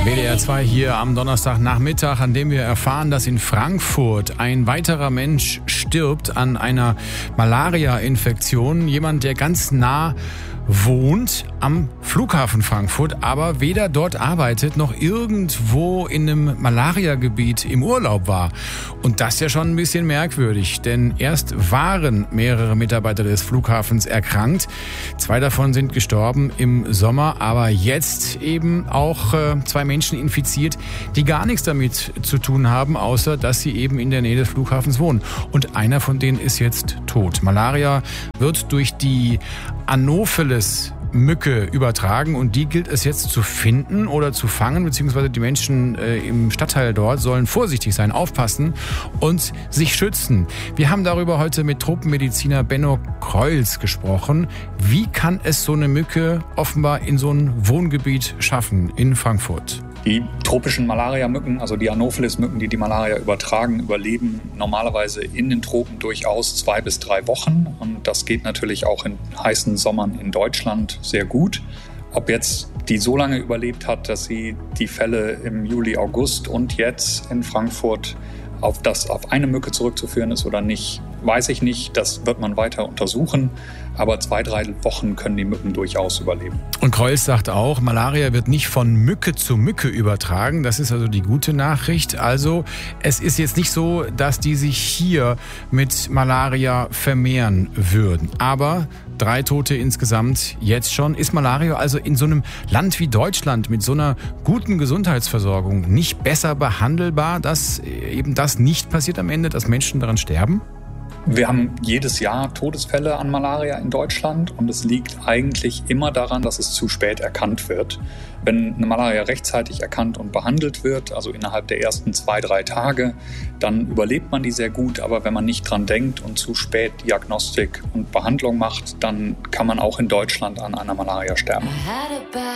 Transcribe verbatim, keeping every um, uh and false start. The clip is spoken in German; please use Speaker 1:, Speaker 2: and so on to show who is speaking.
Speaker 1: W D R zwei hier am Donnerstagnachmittag, an dem wir erfahren, dass in Frankfurt ein weiterer Mensch stirbt an einer Malaria-Infektion. Jemand, der ganz nah wohnt am Flughafen Frankfurt, aber weder dort arbeitet noch irgendwo in einem Malaria-Gebiet im Urlaub war. Und das ist ja schon ein bisschen merkwürdig, denn erst waren mehrere Mitarbeiter des Flughafens erkrankt. Zwei davon sind gestorben im Sommer, aber jetzt eben auch äh, zwei Menschen infiziert, die gar nichts damit zu tun haben, außer dass sie eben in der Nähe des Flughafens wohnen. Und einer von denen ist jetzt tot. Malaria wird durch die Anopheles-Mücke übertragen und die gilt es jetzt zu finden oder zu fangen, beziehungsweise die Menschen äh, im Stadtteil dort sollen vorsichtig sein, aufpassen und sich schützen. Wir haben darüber heute mit Tropenmediziner Benno Kreuls gesprochen. Wie kann es so eine Mücke offenbar in so ein Wohngebiet schaffen in Frankfurt?
Speaker 2: Die tropischen Malaria-Mücken, also die Anopheles-Mücken, die die Malaria übertragen, überleben normalerweise in den Tropen durchaus zwei bis drei Wochen. Und das geht natürlich auch in heißen Sommern in Deutschland sehr gut. Ob jetzt die so lange überlebt hat, dass sie die Fälle im Juli, August und jetzt in Frankfurt auf das auf eine Mücke zurückzuführen ist oder nicht, weiß ich nicht. Das wird man weiter untersuchen. Aber zwei, drei Wochen können die Mücken durchaus überleben.
Speaker 1: Und Kreuls sagt auch, Malaria wird nicht von Mücke zu Mücke übertragen. Das ist also die gute Nachricht. Also es ist jetzt nicht so, dass die sich hier mit Malaria vermehren würden. Aber drei Tote insgesamt jetzt schon. Ist Malaria also in so einem Land wie Deutschland mit so einer guten Gesundheitsversorgung nicht besser behandelbar, dass eben das nicht passiert am Ende, dass Menschen daran sterben?
Speaker 2: Wir haben jedes Jahr Todesfälle an Malaria in Deutschland und es liegt eigentlich immer daran, dass es zu spät erkannt wird. Wenn eine Malaria rechtzeitig erkannt und behandelt wird, also innerhalb der ersten zwei, drei Tage, dann überlebt man die sehr gut. Aber wenn man nicht dran denkt und zu spät Diagnostik und Behandlung macht, dann kann man auch in Deutschland an einer Malaria sterben.